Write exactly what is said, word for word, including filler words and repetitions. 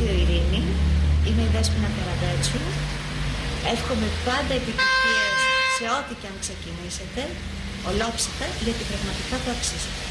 Ράδιο Ειρήνη. Είμαι η Δέσποινα Καραντέτσου. Εύχομαι πάντα επιτυχίες σε ό,τι και αν ξεκινήσετε. Ολόψυχα, γιατί πραγματικά το αξίζετε.